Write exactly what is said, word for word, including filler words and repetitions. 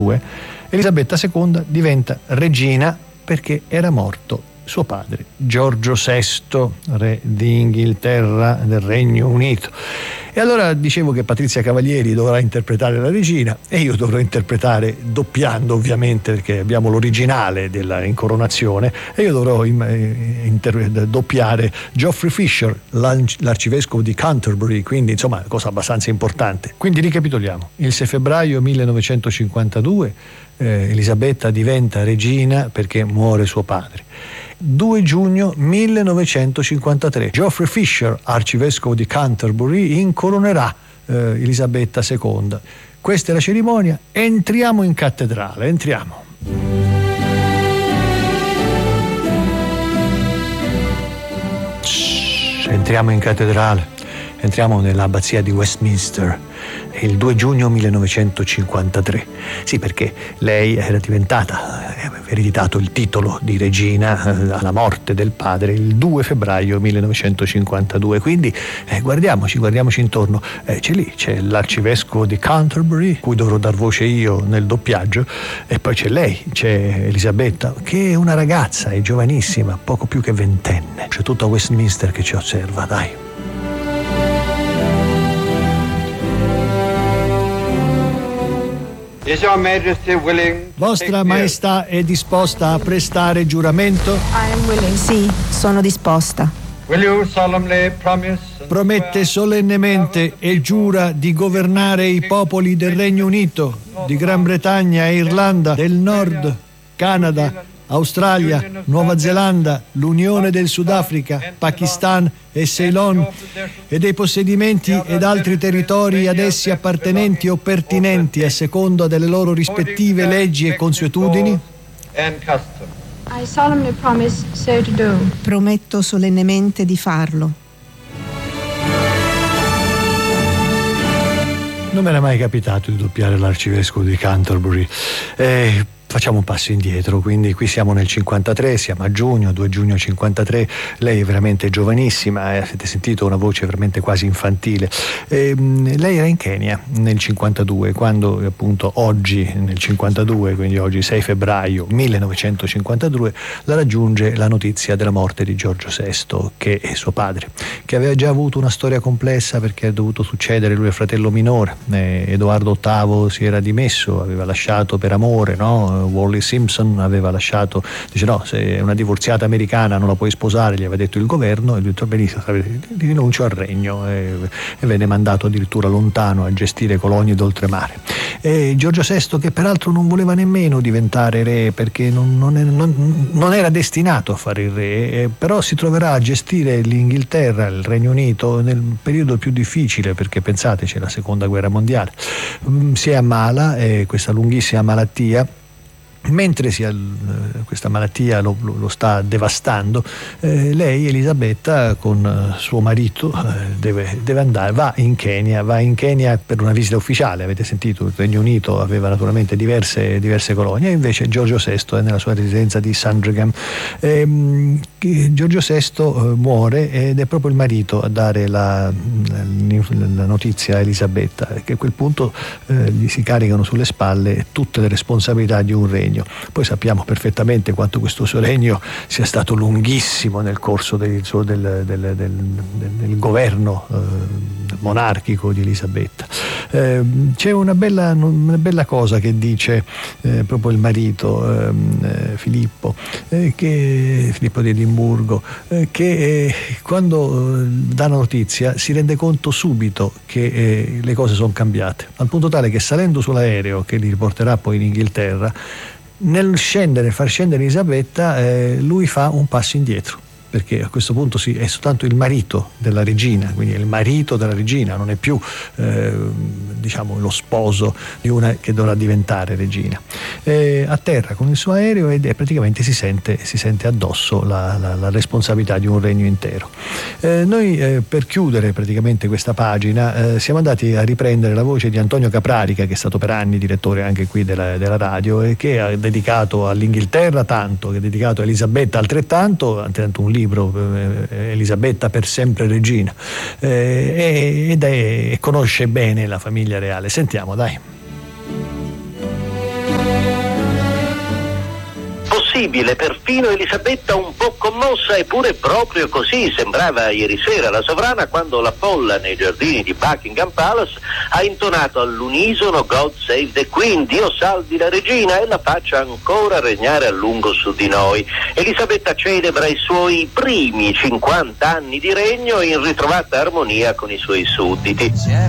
Elisabetta seconda diventa regina perché era morto suo padre, Giorgio sesto, re di Inghilterra, del Regno Unito. E allora dicevo che Patrizia Cavalieri dovrà interpretare la regina e io dovrò interpretare, doppiando ovviamente, perché abbiamo l'originale della incoronazione, e io dovrò inter- doppiare Geoffrey Fisher, l'arcivescovo di Canterbury, quindi insomma cosa abbastanza importante. Quindi ricapitoliamo: il sei febbraio millenovecentocinquantadue eh, Elisabetta diventa regina perché muore suo padre. due giugno millenovecentocinquantatré Geoffrey Fisher, arcivescovo di Canterbury, incoronerà eh, Elisabetta seconda. Questa è la cerimonia. Entriamo in cattedrale, entriamo. Shhh, entriamo in cattedrale, entriamo nell'abbazia di Westminster. Il due giugno millenovecentocinquantatré. Sì, perché lei era diventata, aveva ereditato il titolo di regina eh, alla morte del padre il due febbraio millenovecentocinquantadue. Quindi eh, guardiamoci, guardiamoci intorno. Eh, c'è lì, c'è l'arcivescovo di Canterbury, cui dovrò dar voce io nel doppiaggio, e poi c'è lei, c'è Elisabetta, che è una ragazza, è giovanissima, poco più che ventenne. C'è tutta Westminster che ci osserva, dai. Vostra Maestà è disposta a prestare giuramento? I am willing. Sì, sono disposta. Will you solemnly promise? Promette solennemente e giura di governare i popoli del Regno Unito, di Gran Bretagna e Irlanda del Nord, Canada, Australia, Nuova Zelanda, l'Unione del Sudafrica, Pakistan e Ceylon e dei possedimenti ed altri territori ad essi appartenenti o pertinenti a seconda delle loro rispettive leggi e consuetudini? I solemnly promise so to do. Prometto solennemente di farlo. Non mi era mai capitato di doppiare l'arcivescovo di Canterbury. Eh, Facciamo un passo indietro, quindi qui siamo nel cinquantatré, siamo a giugno, due giugno cinquantatré, lei è veramente giovanissima, eh, avete sentito una voce veramente quasi infantile. Eh, lei era in Kenya nel cinquantadue, quando appunto oggi, nel cinquantadue, quindi oggi sei febbraio millenovecentocinquantadue, la raggiunge la notizia della morte di Giorgio sesto, che è suo padre, che aveva già avuto una storia complessa perché è dovuto succedere, lui è fratello minore, eh, Edoardo ottavo si era dimesso, aveva lasciato per amore, no? Wally Simpson aveva lasciato, dice no, se è una divorziata americana non la puoi sposare, gli aveva detto il governo, e lui ha detto benissimo, rinuncio al regno, e, e venne mandato addirittura lontano a gestire colonie d'oltremare. E Giorgio sesto, che peraltro non voleva nemmeno diventare re perché non, non, è, non, non era destinato a fare il re, eh, però si troverà a gestire l'Inghilterra, il Regno Unito nel periodo più difficile, perché pensate c'è la seconda guerra mondiale, si ammala, eh, questa lunghissima malattia. Mentre si ha, questa malattia lo, lo, lo sta devastando, eh, lei, Elisabetta, con eh, suo marito eh, deve, deve andare, va in Kenya, va in Kenya per una visita ufficiale. Avete sentito, il Regno Unito aveva naturalmente diverse, diverse colonie, e invece Giorgio sesto è nella sua residenza di Sandringham. Eh, Giorgio sesto eh, muore ed è proprio il marito a dare la, la, la notizia a Elisabetta, che a quel punto eh, gli si caricano sulle spalle tutte le responsabilità di un regno. Poi sappiamo perfettamente quanto questo suo regno sia stato lunghissimo nel corso del, del, del, del, del governo eh, monarchico di Elisabetta. Eh, c'è una bella, una bella cosa che dice eh, proprio il marito eh, Filippo, eh, che, Filippo di Edimburgo, eh, che eh, quando eh, dà la notizia si rende conto subito che eh, le cose sono cambiate, al punto tale che salendo sull'aereo che li riporterà poi in Inghilterra, nel scendere, far scendere Elisabetta, eh, lui fa un passo indietro, perché a questo punto sì, è soltanto il marito della regina, quindi è il marito della regina, non è più eh, diciamo lo sposo di una che dovrà diventare regina. Eh, atterra con il suo aereo ed è, praticamente si sente, si sente addosso la, la, la responsabilità di un regno intero. Eh, noi eh, per chiudere praticamente questa pagina eh, siamo andati a riprendere la voce di Antonio Caprarica, che è stato per anni direttore anche qui della, della radio, e che ha dedicato all'Inghilterra tanto, che ha dedicato a Elisabetta altrettanto, ha tenuto un libro, eh, Elisabetta per sempre regina, eh, ed è, conosce bene la famiglia reale. Sentiamo, dai. possibile, perfino Elisabetta un po' commossa, eppure proprio così sembrava ieri sera la sovrana quando la folla nei giardini di Buckingham Palace ha intonato all'unisono God Save the Queen, Dio salvi la regina e la faccia ancora regnare a lungo su di noi. Elisabetta celebra i suoi primi cinquanta anni di regno in ritrovata armonia con i suoi sudditi.